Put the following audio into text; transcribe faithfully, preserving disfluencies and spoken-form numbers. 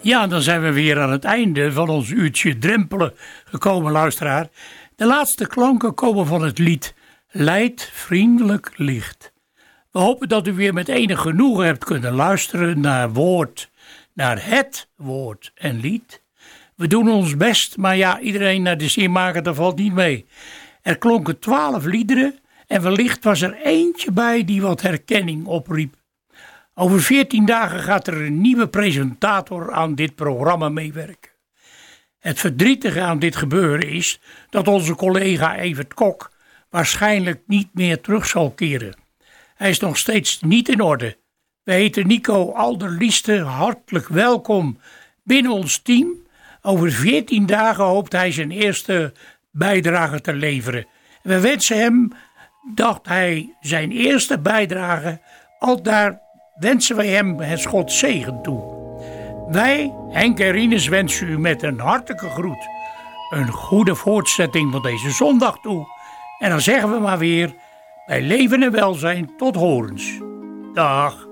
Ja, dan zijn we weer aan het einde van ons uurtje drempelen gekomen, luisteraar. De laatste klanken komen van het lied Leid Vriendelijk Licht. We hopen dat u weer met enig genoegen hebt kunnen luisteren naar woord, naar het woord en lied. We doen ons best, maar ja, iedereen naar de zin maken, dat valt niet mee. Er klonken twaalf liederen en wellicht was er eentje bij die wat herkenning opriep. Over veertien dagen gaat er een nieuwe presentator aan dit programma meewerken. Het verdrietige aan dit gebeuren is dat onze collega Evert Kok waarschijnlijk niet meer terug zal keren. Hij is nog steeds niet in orde. We heten Nico Alderlieste hartelijk welkom binnen ons team. Over veertien dagen hoopt hij zijn eerste bijdrage te leveren. We wensen hem dat hij zijn eerste bijdrage, al daar wensen wij hem het Gods zegen toe. Wij, Henk en Rinus, wensen u met een hartelijke groet een goede voortzetting van deze zondag toe. En dan zeggen we maar weer, bij leven en welzijn tot horens. Dag.